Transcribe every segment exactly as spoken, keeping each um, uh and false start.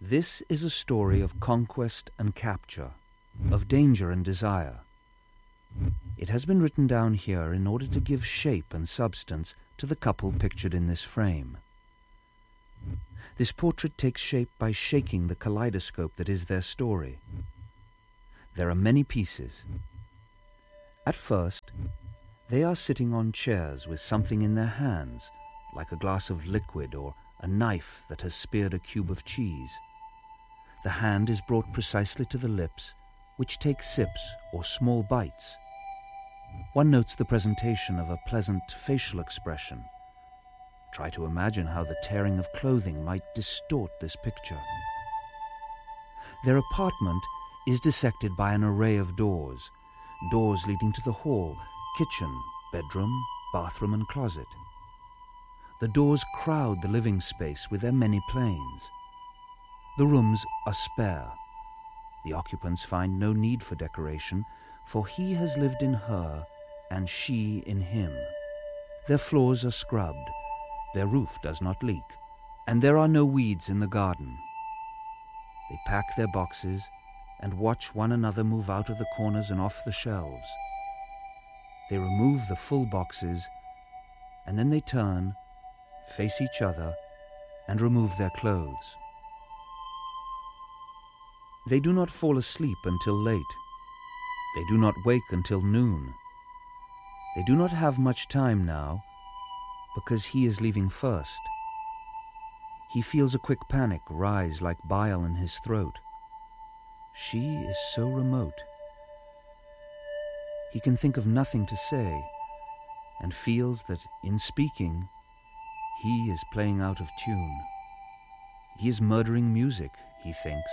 This is a story of conquest and capture, of danger and desire. It has been written down here in order to give shape and substance to the couple pictured in this frame. This portrait takes shape by shaking the kaleidoscope that is their story. There are many pieces. At first, they are sitting on chairs with something in their hands, like a glass of liquid or a knife that has speared a cube of cheese. The hand is brought precisely to the lips, which take sips or small bites. One notes the presentation of a pleasant facial expression. Try to imagine how the tearing of clothing might distort this picture. Their apartment is dissected by an array of doors, doors leading to the hall, kitchen, bedroom, bathroom and closet. The doors crowd the living space with their many planes. The rooms are spare. The occupants find no need for decoration, for he has lived in her and she in him. Their floors are scrubbed, their roof does not leak, and there are no weeds in the garden. They pack their boxes and watch one another move out of the corners and off the shelves. They remove the full boxes, and then they turn, face each other, and remove their clothes. They do not fall asleep until late. They do not wake until noon. They do not have much time now, because he is leaving first. He feels a quick panic rise like bile in his throat. She is so remote. He can think of nothing to say, and feels that in speaking, he is playing out of tune. He is murdering music, he thinks.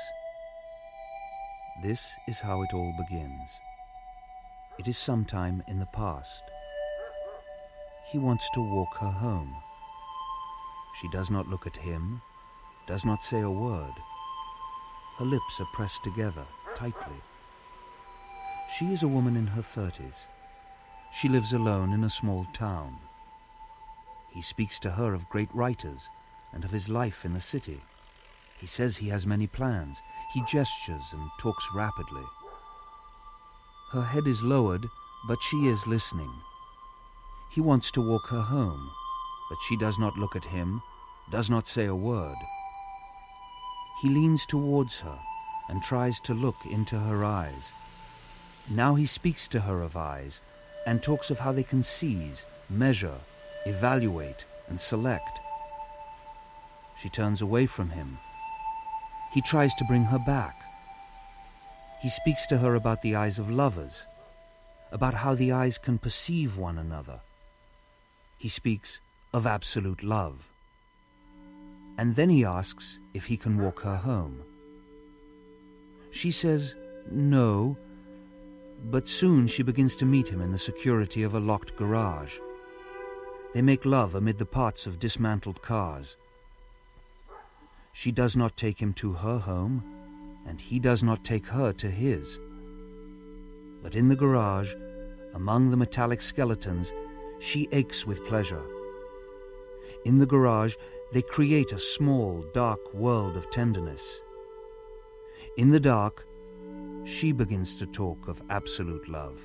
This is how it all begins. It is sometime in the past. He wants to walk her home. She does not look at him, does not say a word. Her lips are pressed together, tightly. She is a woman in her thirties. She lives alone in a small town. He speaks to her of great writers and of his life in the city. He says he has many plans. He gestures and talks rapidly. Her head is lowered, but she is listening. He wants to walk her home, but she does not look at him, does not say a word. He leans towards her and tries to look into her eyes. Now he speaks to her of eyes and talks of how they can seize, measure, evaluate, and select. She turns away from him. He tries to bring her back. He speaks to her about the eyes of lovers, about how the eyes can perceive one another. He speaks of absolute love. And then he asks if he can walk her home. She says no, but soon she begins to meet him in the security of a locked garage. They make love amid the parts of dismantled cars. She does not take him to her home, and he does not take her to his. But in the garage, among the metallic skeletons, she aches with pleasure. In the garage, they create a small, dark world of tenderness. In the dark, she begins to talk of absolute love.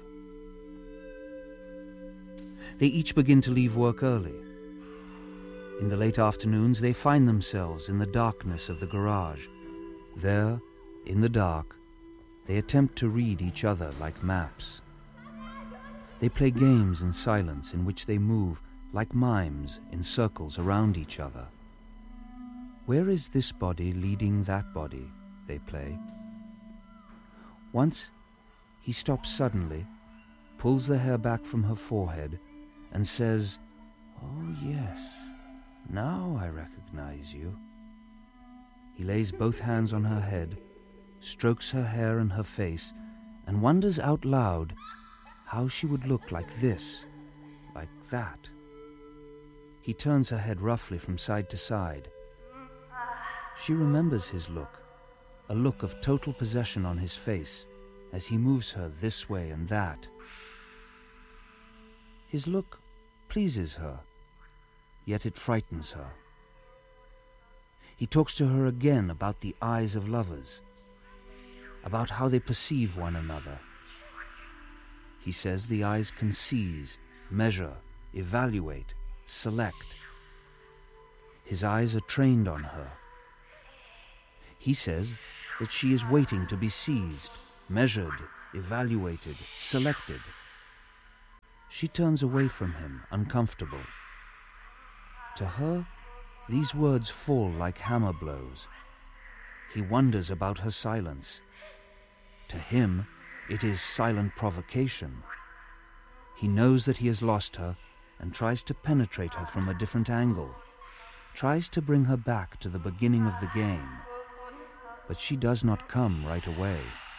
They each begin to leave work early. In the late afternoons, they find themselves in the darkness of the garage. There, in the dark, they attempt to read each other like maps. They play games in silence in which they move like mimes in circles around each other. Where is this body leading that body, they play. Once, he stops suddenly, pulls the hair back from her forehead, and says, "Oh yes, now I recognize you." He lays both hands on her head, strokes her hair and her face, and wonders out loud how she would look like this, like that. He turns her head roughly from side to side. She remembers his look, a look of total possession on his face, as he moves her this way and that. His look pleases her, yet it frightens her. He talks to her again about the eyes of lovers, about how they perceive one another. He says the eyes can seize, measure, evaluate, select. His eyes are trained on her. He says that she is waiting to be seized, measured, evaluated, selected. She turns away from him, uncomfortable. To her, these words fall like hammer blows. He wonders about her silence. To him, it is silent provocation. He knows that he has lost her and tries to penetrate her from a different angle, tries to bring her back to the beginning of the game. But she does not come right away.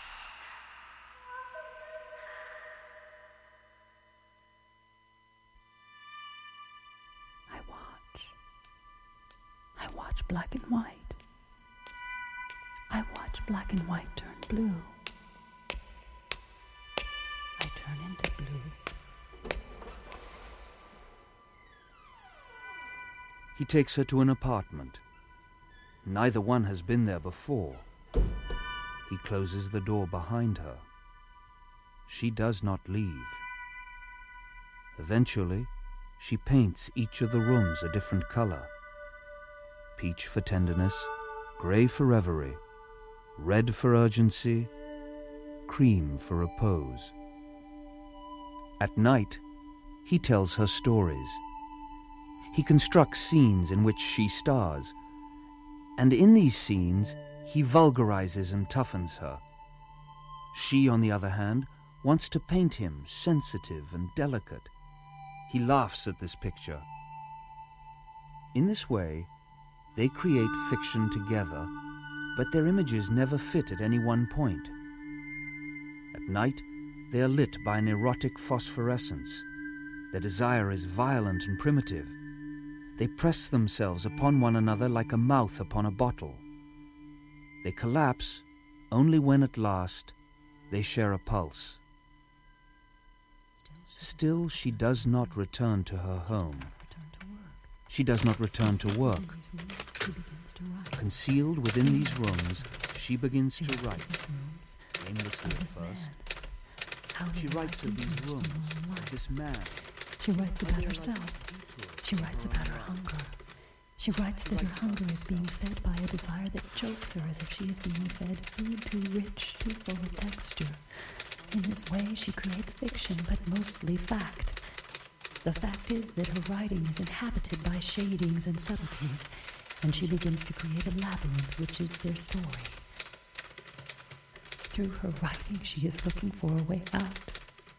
I watch. I watch black and white. I watch black and white turn blue. I turn into blue. He takes her to an apartment. Neither one has been there before. He closes the door behind her. She does not leave. Eventually, she paints each of the rooms a different color. Peach for tenderness, gray for reverie, red for urgency, cream for repose. At night, he tells her stories. He constructs scenes in which she stars, and in these scenes, he vulgarizes and toughens her. She, on the other hand, wants to paint him sensitive and delicate. He laughs at this picture. In this way, they create fiction together, but their images never fit at any one point. At night, they are lit by an erotic phosphorescence. Their desire is violent and primitive. They press themselves upon one another like a mouth upon a bottle. They collapse only when at last they share a pulse. Still, she does not return to her home. She does not return to work. Concealed within these rooms, she begins to write, aimlessly at first. She writes of these rooms, of this man. She writes about herself. She writes about her hunger. She writes that her hunger is being fed by a desire that chokes her as if she is being fed food too rich, too full of texture. In this way, she creates fiction, but mostly fact. The fact is that her writing is inhabited by shadings and subtleties, and she begins to create a labyrinth which is their story. Through her writing, she is looking for a way out.